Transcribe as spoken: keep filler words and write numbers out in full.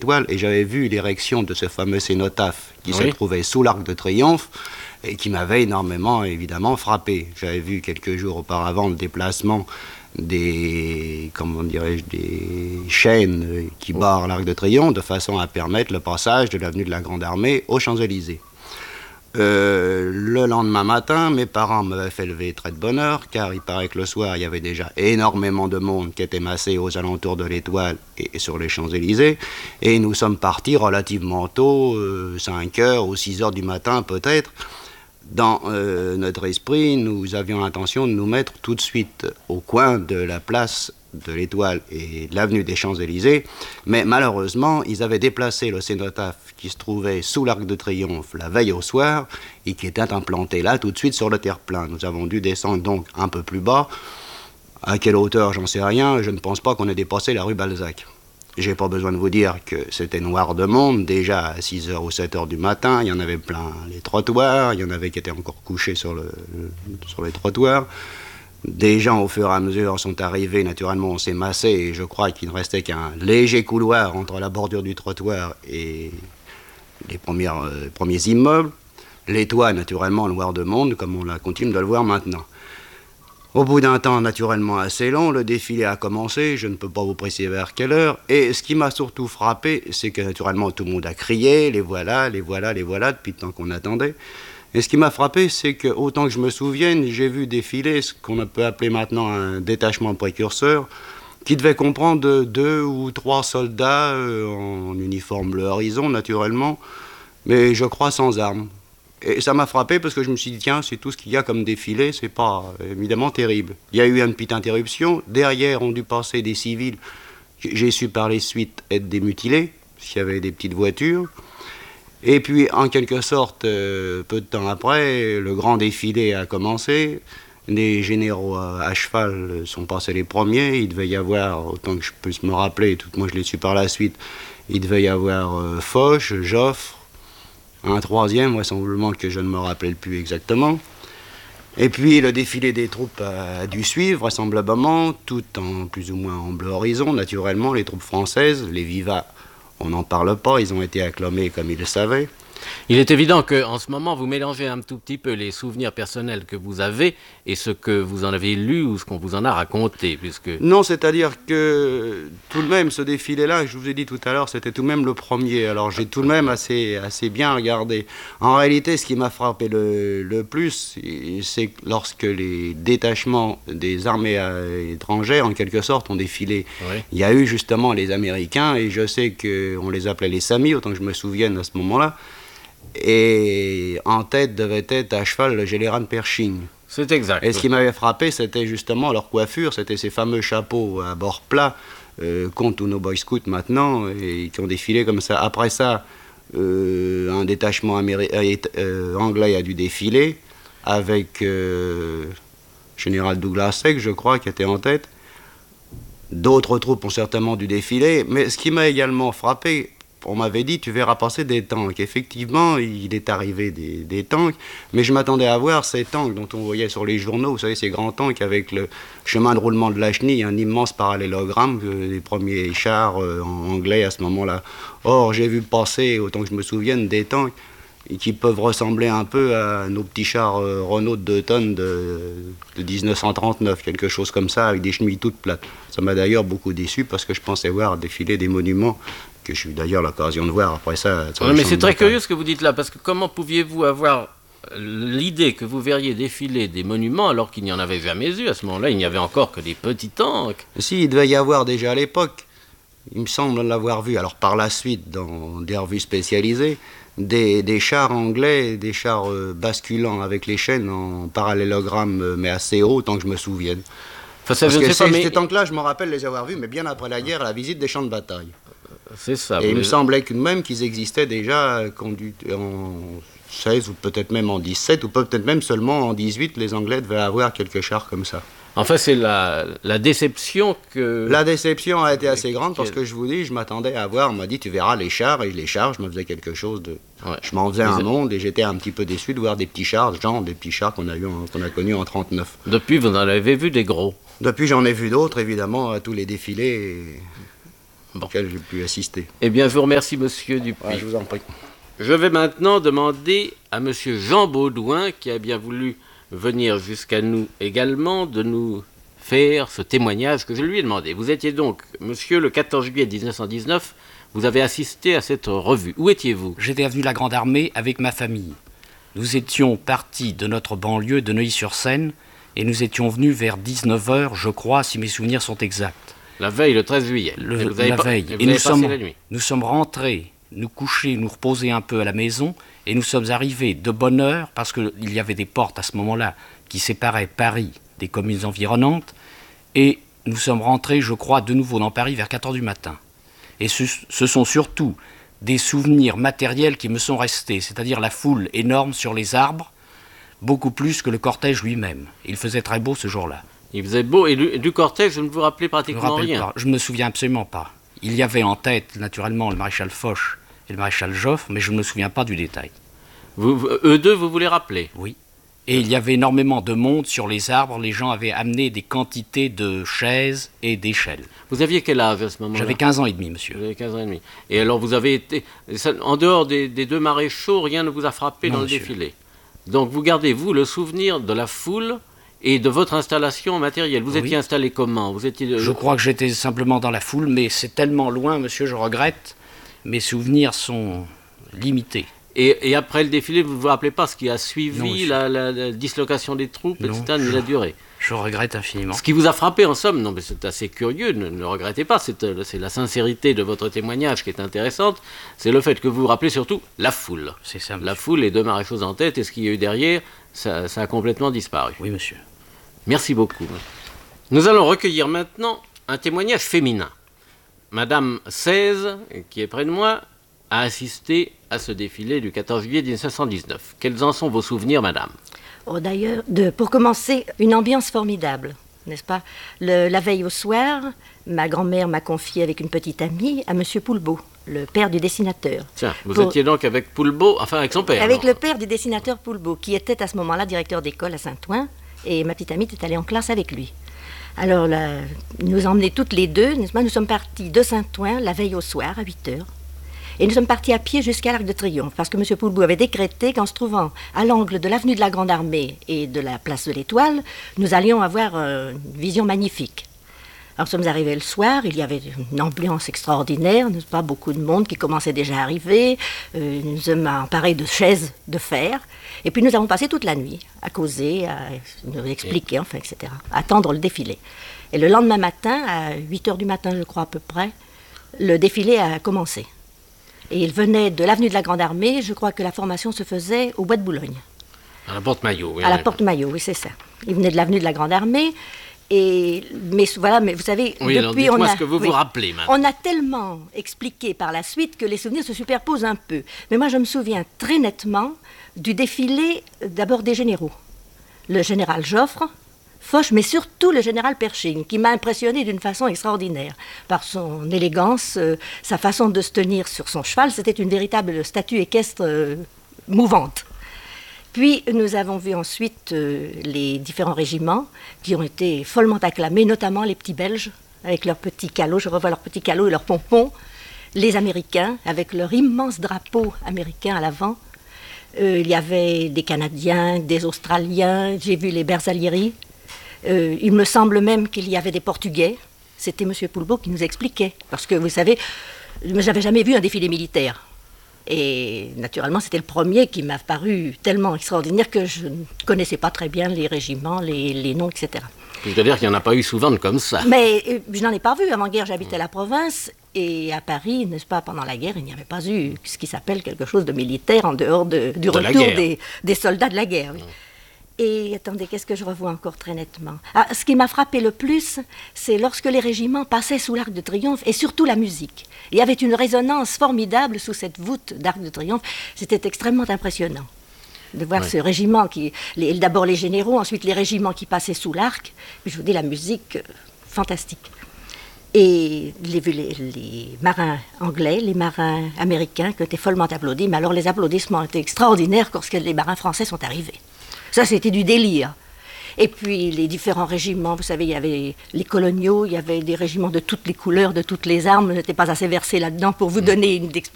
l'Étoile et j'avais vu l'érection de ce fameux cénotaphe qui oui. se trouvait sous l'Arc de Triomphe et qui m'avait énormément, évidemment, frappé. J'avais vu quelques jours auparavant le déplacement des, comment dirais-je, des chaînes qui barrent l'Arc de Triomphe de façon à permettre le passage de l'avenue de la Grande Armée aux Champs-Élysées. Euh, le lendemain matin, mes parents m'avaient fait lever très de bonne heure, car il paraît que le soir, il y avait déjà énormément de monde qui était massé aux alentours de l'Étoile et, et sur les Champs-Élysées. Et nous sommes partis relativement tôt, euh, cinq heures ou six heures du matin peut-être. Dans euh, notre esprit, nous avions l'intention de nous mettre tout de suite au coin de la place de l'Étoile et de l'avenue des Champs-Élysées, mais malheureusement, ils avaient déplacé le cénotaphe qui se trouvait sous l'Arc de Triomphe la veille au soir et qui était implanté là tout de suite sur le terre-plein. Nous avons dû descendre donc un peu plus bas. À quelle hauteur, j'en sais rien, je ne pense pas qu'on ait dépassé la rue Balzac. J'ai pas besoin de vous dire que c'était noir de monde, déjà à six heures ou sept heures du matin, il y en avait plein les trottoirs, il y en avait qui étaient encore couchés sur, le, le, sur les trottoirs. Des gens, au fur et à mesure, sont arrivés, naturellement, on s'est massé, et je crois qu'il ne restait qu'un léger couloir entre la bordure du trottoir et les premières, euh, premiers immeubles. Les toits, naturellement, noirs de monde, comme on la continue de le voir maintenant. Au bout d'un temps naturellement assez long, le défilé a commencé, je ne peux pas vous préciser vers quelle heure, et ce qui m'a surtout frappé, c'est que naturellement tout le monde a crié, les voilà, les voilà, les voilà, depuis le temps qu'on attendait. Et ce qui m'a frappé, c'est que, autant que je me souvienne, j'ai vu défiler ce qu'on peut appeler maintenant un détachement précurseur, qui devait comprendre deux ou trois soldats euh, en uniforme bleu horizon, naturellement, mais je crois sans armes. Et ça m'a frappé parce que je me suis dit, tiens, c'est tout ce qu'il y a comme défilé, c'est pas évidemment terrible. Il y a eu une petite interruption, derrière ont dû passer des civils, j'ai su par les suites être des mutilés, parce qu'il y avait des petites voitures. Et puis, en quelque sorte, euh, peu de temps après, le grand défilé a commencé. Les généraux à, à cheval sont passés les premiers. Il devait y avoir, autant que je puisse me rappeler, tout moi je l'ai su par la suite, il devait y avoir euh, Foch, Joffre, un troisième, vraisemblablement que je ne me rappelle plus exactement. Et puis le défilé des troupes a dû suivre, vraisemblablement, tout en plus ou moins en bleu horizon, naturellement, les troupes françaises, les vivats. On n'en parle pas, ils ont été acclamés comme ils le savaient. Il est évident qu'en ce moment, vous mélangez un tout petit peu les souvenirs personnels que vous avez et ce que vous en avez lu ou ce qu'on vous en a raconté, puisque... Non, c'est-à-dire que tout de même, ce défilé-là, je vous ai dit tout à l'heure, c'était tout de même le premier. Alors j'ai tout de même assez, assez bien regardé. En réalité, ce qui m'a frappé le, le plus, c'est lorsque les détachements des armées étrangères, en quelque sorte, ont défilé. Oui. Il y a eu justement les Américains, et je sais qu'on les appelait les Samis, autant que je me souvienne à ce moment-là. Et en tête devait être à cheval le général Pershing. C'est exact. Et ce qui m'avait frappé, c'était justement leur coiffure, c'était ces fameux chapeaux à bord plat, euh, qu'ont tous nos boy scouts maintenant, et qui ont défilé comme ça. Après ça, euh, un détachement améri- euh, anglais a dû défiler, avec euh, général Douglas Haig, je crois, qui était en tête. D'autres troupes ont certainement dû défiler, mais ce qui m'a également frappé, on m'avait dit, tu verras passer des tanks. Effectivement, il est arrivé des, des tanks, mais je m'attendais à voir ces tanks dont on voyait sur les journaux, vous savez, ces grands tanks avec le chemin de roulement de la chenille, un immense parallélogramme euh, des premiers chars euh, anglais à ce moment-là. Or, j'ai vu passer, autant que je me souvienne, des tanks qui peuvent ressembler un peu à nos petits chars euh, Renault de deux tonnes de, de dix-neuf cent trente-neuf, quelque chose comme ça, avec des chenilles toutes plates. Ça m'a d'ailleurs beaucoup déçu parce que je pensais voir défiler des monuments que j'ai eu d'ailleurs l'occasion de voir après ça. Oui, mais c'est très curieux ce que vous dites là, parce que comment pouviez-vous avoir l'idée que vous verriez défiler des monuments alors qu'il n'y en avait jamais eu à ce moment-là? Il n'y avait encore que des petits tanks. Si, il devait y avoir déjà à l'époque, il me semble l'avoir vu, alors par la suite dans des revues spécialisées, des, des chars anglais, des chars euh, basculants avec les chaînes en parallélogramme, euh, mais assez haut, tant que je me souvienne. Enfin, ça, Parce je que ne sais pas, mais... ces tanks-là, je me rappelle les avoir vus, mais bien après la guerre, à la visite des champs de bataille. C'est ça. Et il vous... me semblait que même qu'ils existaient déjà conduits en seize ou peut-être même en dix-sept ou peut-être même seulement en dix-huit, les Anglais devaient avoir quelques chars comme ça. Enfin, c'est la, la déception que... La déception a été assez grande parce que je vous dis, je m'attendais à voir, on m'a dit tu verras les chars, et les chars, je me faisais quelque chose de... Ouais. Je m'en faisais Mais un c'est... monde et j'étais un petit peu déçu de voir des petits chars, genre des petits chars qu'on a, eu en, qu'on a connus en trente-neuf. Depuis, vous en avez vu des gros. Depuis, j'en ai vu d'autres, évidemment, à tous les défilés. Et... Bon. auquel j'ai pu assister. Eh bien, je vous remercie, monsieur Dupuis. Ouais, je vous en prie. Je vais maintenant demander à monsieur Jean Baudouin, qui a bien voulu venir jusqu'à nous également, de nous faire ce témoignage que je lui ai demandé. Vous étiez donc, monsieur, le quatorze juillet mille neuf cent dix-neuf, vous avez assisté à cette revue. Où étiez-vous? J'étais avenue de la Grande Armée avec ma famille. Nous étions partis de notre banlieue de Neuilly-sur-Seine et nous étions venus vers dix-neuf heures, je crois, si mes souvenirs sont exacts. La veille, le treize juillet. Le, Et vous avez la pas- veille. Et vous Et nous avez passé sommes, la nuit. nous sommes rentrés, nous coucher, nous reposer un peu à la maison et nous sommes arrivés de bonne heure parce qu'il y avait des portes à ce moment-là qui séparaient Paris des communes environnantes et nous sommes rentrés, je crois, de nouveau dans Paris vers quatre heures du matin. Et ce, ce sont surtout des souvenirs matériels qui me sont restés, c'est-à-dire la foule énorme sur les arbres, beaucoup plus que le cortège lui-même. Il faisait très beau ce jour-là. Il faisait beau. Et du, du cortège, je ne vous rappelez Je me pratiquement rappelle rien. pas, je ne me souviens absolument pas. Il y avait en tête, naturellement, le maréchal Foch et le maréchal Joffre, mais je ne me souviens pas du détail. Vous, vous- eux deux, vous voulez rappeler? Oui. Et il y avait énormément de monde sur les arbres. Les gens avaient amené des quantités de chaises et d'échelles. Vous aviez quel âge à ce moment-là? J'avais quinze ans et demi, monsieur. Vous avez quinze ans et demi. Et alors, vous avez été... ça- En dehors des, des deux maréchaux, rien ne vous a frappé Non, dans le monsieur. défilé. Donc, vous gardez, vous, le souvenir de la foule et de votre installation matérielle. Vous Oui. étiez installé comment? Vous étiez... de- Je crois que j'étais simplement dans la foule, mais c'est tellement loin, monsieur, je regrette. Mes souvenirs sont limités. Et, et après le défilé, vous ne vous rappelez pas ce qui a Non, suivi, monsieur. la, la- la dislocation des troupes, Non, et cetera, ni la durée? Je regrette infiniment. Ce qui vous a frappé, en somme, non, mais c'est assez curieux, ne, ne le regrettez pas, c'est euh, c'est la sincérité de votre témoignage qui est intéressante, c'est le fait que vous vous rappelez surtout la foule. C'est ça, La monsieur. foule, les deux maréchaux en tête, et ce qu'il y a eu derrière, ça, ça a complètement disparu. Oui, monsieur. Merci beaucoup. Nous allons recueillir maintenant un témoignage féminin. Madame seize, qui est près de moi, a assisté à ce défilé du quatorze juillet mille neuf cent dix-neuf. Quels en sont vos souvenirs, madame? Oh, d'ailleurs, de- pour commencer, une ambiance formidable, n'est-ce pas? Le- La veille au soir, ma grand-mère m'a confié avec une petite amie à Monsieur Poulbeau, le père du dessinateur. Tiens, vous Pour- étiez donc avec Poulbeau, enfin avec son père. Avec alors. le père du dessinateur Poulbeau, qui était à ce moment-là directeur d'école à Saint-Ouen, et ma petite amie était allée en classe avec lui. Alors, là, il nous a emmenés toutes les deux, n'est-ce pas? Nous sommes partis de Saint-Ouen la veille au soir, à huit heures. Et nous sommes partis à pied jusqu'à l'Arc de Triomphe, parce que M. Poulbeau avait décrété qu'en se trouvant à l'angle de l'avenue de la Grande Armée et de la place de l'Étoile, nous allions avoir euh, une vision magnifique. Alors, nous sommes arrivés le soir, il y avait une ambiance extraordinaire, n'est-ce pas? Beaucoup de monde qui commençait déjà à arriver. Euh, nous sommes emparés de chaises de fer. Et puis, nous avons passé toute la nuit à causer, à nous expliquer, enfin, et cetera, à attendre le défilé. Et le lendemain matin, à huit heures du matin, je crois à peu près, le défilé a commencé. Et il venait de l'avenue de la Grande Armée. Je crois que la formation se faisait au Bois de Boulogne. À la porte-maillot, oui. À la oui. Porte-Maillot, oui, c'est ça. Il venait de l'avenue de la Grande Armée. Et, mais voilà, mais vous savez, Oui, alors depuis on dites-moi a, ce que vous oui, vous rappelez maintenant. on a tellement expliqué par la suite que les souvenirs se superposent un peu. Mais moi, je me souviens très nettement du défilé euh, d'abord des généraux. Le général Joffre, Foch, mais surtout le général Pershing, qui m'a impressionné d'une façon extraordinaire. Par son élégance, euh, sa façon de se tenir sur son cheval, c'était une véritable statue équestre euh, mouvante. Puis nous avons vu ensuite euh, les différents régiments qui ont été follement acclamés, notamment les petits Belges, avec leurs petits calots, je revois leurs petits calots et leurs pompons, les Américains, avec leur immense drapeau américain à l'avant. Euh, il y avait des Canadiens, des Australiens, j'ai vu les Bersaglieri. Euh, il me semble même qu'il y avait des Portugais. C'était M. Poulbeau qui nous expliquait. Parce que, vous savez, je n'avais jamais vu un défilé militaire. Et naturellement, c'était le premier qui m'a paru tellement extraordinaire que je ne connaissais pas très bien les régiments, les, les noms, et cetera. C'est-à-dire qu'il n'y en a pas eu souvent de comme ça. Mais euh, je n'en ai pas vu. Avant-guerre, j'habitais la province. Et à Paris, n'est-ce pas, pendant la guerre, il n'y avait pas eu ce qui s'appelle quelque chose de militaire en dehors de, du De la retour guerre. des, des soldats de la guerre. Oui. Et attendez, qu'est-ce que je revois encore très nettement? Ah, ce qui m'a frappé le plus, c'est lorsque les régiments passaient sous l'Arc de Triomphe, et surtout la musique. Il y avait une résonance formidable sous cette voûte d'Arc de Triomphe. C'était extrêmement impressionnant de voir Ouais. ce régiment, qui, les- d'abord les généraux, ensuite les régiments qui passaient sous l'arc. Puis je vous dis, la musique, euh, fantastique. Et les, les, les marins anglais, les marins américains qui étaient follement applaudis, mais alors les applaudissements étaient extraordinaires lorsque les marins français sont arrivés. Ça, c'était du délire. Et puis les différents régiments, vous savez, il y avait les coloniaux, il y avait des régiments de toutes les couleurs, de toutes les armes. Je n'étais pas assez versée là-dedans pour vous donner une